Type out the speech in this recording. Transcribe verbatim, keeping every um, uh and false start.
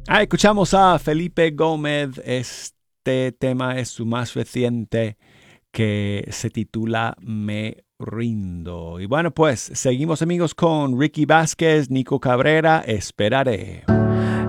Ah, escuchamos a Felipe Gómez. Este tema es su más reciente que se titula Me Rindo. Y bueno, pues seguimos amigos con Ricky Vázquez, Nico Cabrera, Esperaré.